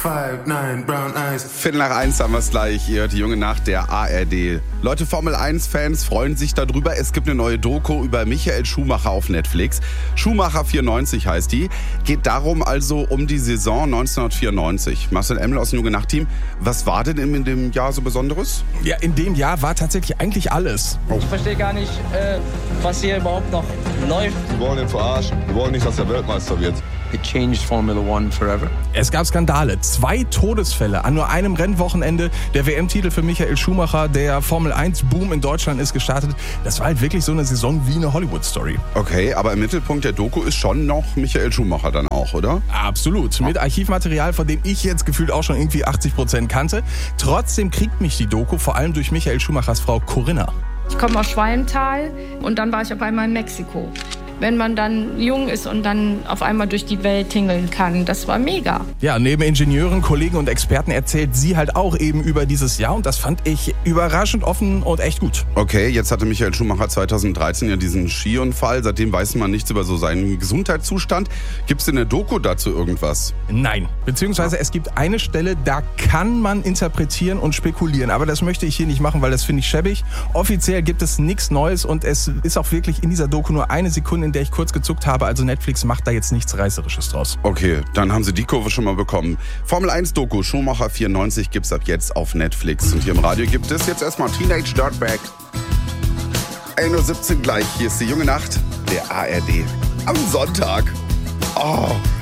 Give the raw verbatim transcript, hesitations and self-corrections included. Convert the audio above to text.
five, nine, brown eyes. Viertel nach eins haben wir es gleich. Ihr hört die junge Nacht der A R D. Leute, Formel eins Fans freuen sich darüber. Es gibt eine neue Doku über Michael Schumacher auf Netflix. Schumacher vierundneunzig heißt die. Geht darum also um die Saison neunzehnhundertvierundneunzig. Marcel Emmel aus dem junge Nacht Team. Was war denn in dem Jahr so Besonderes? Ja, in dem Jahr war tatsächlich eigentlich alles. Ich verstehe gar nicht, äh, was hier überhaupt noch läuft. Wir wollen ihn verarschen. Wir wollen nicht, dass er Weltmeister wird. It changed Formula One forever. Es gab Skandale, zwei Todesfälle an nur einem Rennwochenende. Der W M-Titel für Michael Schumacher, der Formel eins Boom in Deutschland ist gestartet. Das war halt wirklich so eine Saison wie eine Hollywood-Story. Okay, aber im Mittelpunkt der Doku ist schon noch Michael Schumacher dann auch, oder? Absolut, mit Archivmaterial, von dem ich jetzt gefühlt auch schon irgendwie achtzig Prozent kannte. Trotzdem kriegt mich die Doku vor allem durch Michael Schumachers Frau Corinna. Ich komme aus Schwalmtal und dann war ich auf einmal in Mexiko. Wenn man dann jung ist und dann auf einmal durch die Welt tingeln kann. Das war mega. Ja, neben Ingenieuren, Kollegen und Experten erzählt sie halt auch eben über dieses Jahr. Und das fand ich überraschend offen und echt gut. Okay, jetzt hatte Michael Schumacher zweitausenddreizehn ja diesen Skiunfall. Seitdem weiß man nichts über so seinen Gesundheitszustand. Gibt es in der Doku dazu irgendwas? Nein, beziehungsweise es gibt eine Stelle, da kann man interpretieren und spekulieren. Aber das möchte ich hier nicht machen, weil das finde ich schäbig. Offiziell gibt es nichts Neues und es ist auch wirklich in dieser Doku nur eine Sekunde, in der ich kurz gezuckt habe. Also Netflix macht da jetzt nichts Reißerisches draus. Okay, dann haben Sie die Kurve schon mal bekommen. Formel eins Doku Schumacher vierundneunzig gibt's ab jetzt auf Netflix. Und hier im Radio gibt es jetzt erstmal Teenage Dirtbag. eins Uhr siebzehn gleich. Hier ist die junge Nacht der A R D. Am Sonntag. Oh.